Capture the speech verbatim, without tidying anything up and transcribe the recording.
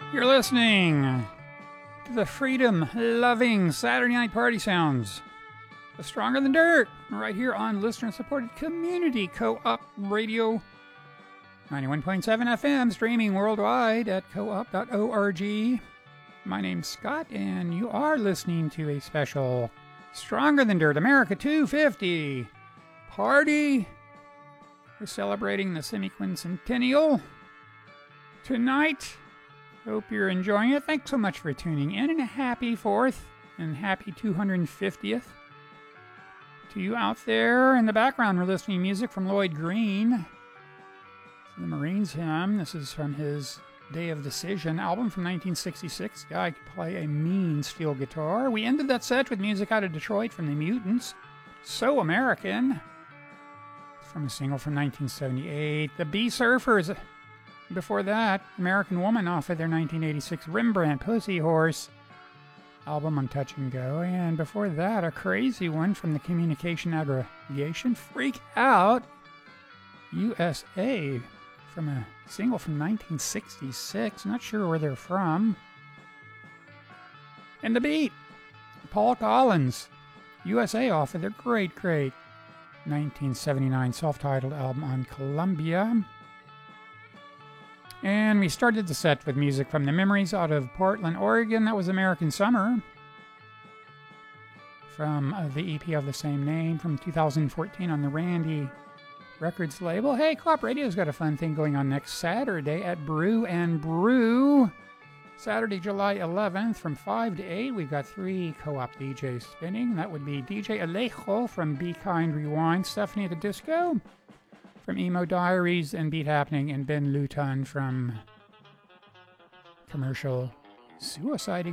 You're listening to the freedom-loving Saturday Night Party Sounds of Stronger Than Dirt, right here on listener-supported community co-op radio, ninety-one point seven F M, streaming worldwide at co op dot org. My name's Scott, and you are listening to a special Stronger Than Dirt America two fifty party. We're celebrating the semi-quincentennial tonight. Hope you're enjoying it. Thanks so much for tuning in, and a happy fourth and happy two hundred fiftieth to you out there. In the background, we're listening to music from Lloyd Green, the Marines hymn. This is from his Day of Decision album from nineteen sixty-six. Guy could play a mean steel guitar. We ended that set with music out of Detroit from the Mutants, So American, from a single from nineteen seventy-eight. The Bee Surfers. Before that, American Woman off of their nineteen eighty-six Rembrandt Pussy Horse album on Touch and Go. And before that, a crazy one from the Communication Aggregation, Freak Out U S A, from a single from nineteen sixty-six. Not sure where they're from. And The Beat, Paul Collins, U S A, off of their great, great nineteen seventy-nine self-titled album on Columbia. And we started the set with music from the Memories out of Portland, Oregon. That was American Summer, from uh, the E P of the same name from two thousand fourteen on the Randy Records label. Hey, Co-op Radio's got a fun thing going on next Saturday at Brew and Brew. Saturday, July eleventh, from five to eight, we've got three co-op D Js spinning. That would be D J Alejo from Be Kind Rewind, Stephanie at the Disco from Emo Diaries and Beat Happening, and Ben Luton from Commercial Suicide